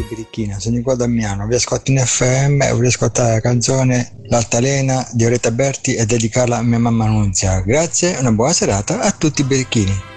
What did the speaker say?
Birichina, sono Nicola Damiano, vi ascolto in FM e voglio ascoltare la canzone L'Altalena di Oretta Berti e dedicarla a mia mamma Nunzia. Grazie e una buona serata a tutti i birichini.